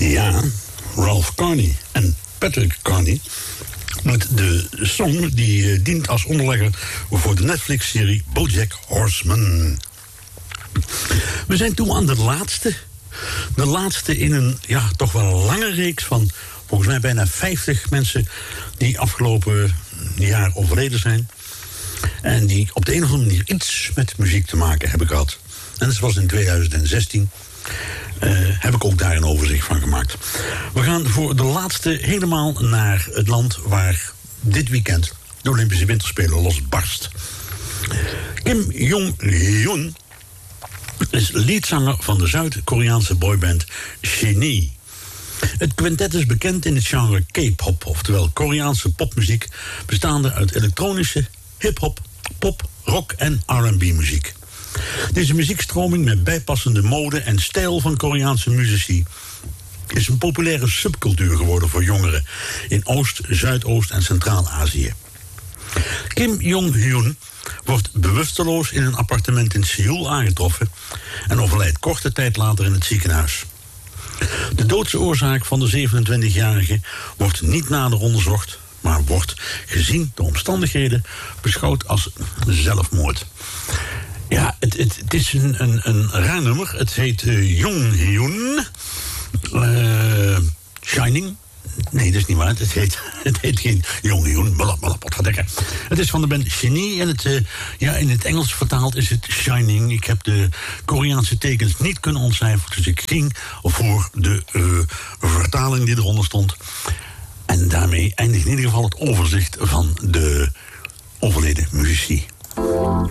Ja, Ralph Carney en Patrick Carney met de song die dient als onderlegger voor de Netflix-serie BoJack Horseman. We zijn toe aan de laatste. De laatste in een toch wel lange reeks van volgens mij bijna 50 mensen die afgelopen jaar overleden zijn. En die op de een of andere manier iets met muziek te maken hebben gehad. En dat was in 2016. Heb ik ook daar een overzicht van gemaakt. We gaan voor de laatste helemaal naar het land waar dit weekend de Olympische Winterspelen losbarst. Kim Jong-hyun is leadzanger van de Zuid-Koreaanse boyband Genie. Het quintet is bekend in het genre K-pop, oftewel Koreaanse popmuziek, bestaande uit elektronische, hip-hop, pop, rock en R&B muziek. Deze muziekstroming met bijpassende mode en stijl van Koreaanse muzici is een populaire subcultuur geworden voor jongeren in Oost-, Zuidoost- en Centraal-Azië. Kim Jong-hyun wordt bewusteloos in een appartement in Seoul aangetroffen en overlijdt korte tijd later in het ziekenhuis. De doodsoorzaak van de 27-jarige wordt niet nader onderzocht, maar wordt, gezien de omstandigheden, beschouwd als zelfmoord. Ja, het is een raar nummer. Het heet Jong-hyun. Shining. Nee, dat is niet waar. Het heet geen Jong-hyun. Het is van de band Genie. En in het Engels vertaald is het Shining. Ik heb de Koreaanse tekens niet kunnen ontcijferen. Dus ik ging voor de vertaling die eronder stond. En daarmee eindigt in ieder geval het overzicht van de overleden muzici.